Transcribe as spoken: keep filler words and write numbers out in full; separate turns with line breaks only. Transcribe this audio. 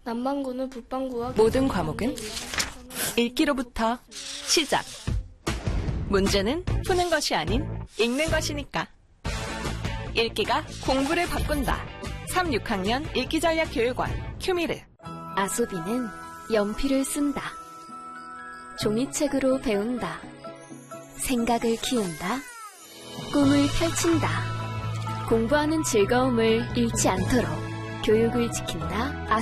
남반구는 북반구와
모든 과목은 읽기로부터 시작. 문제는 푸는 것이 아닌 읽는 것이니까. 읽기가 공부를 바꾼다. 삼, 육 학년 읽기전략교육원 큐미르.
아소비는 연필을 쓴다. 종이책으로 배운다. 생각을 키운다. 꿈을 펼친다. 공부하는 즐거움을 잃지 않도록 교육을 지킨다.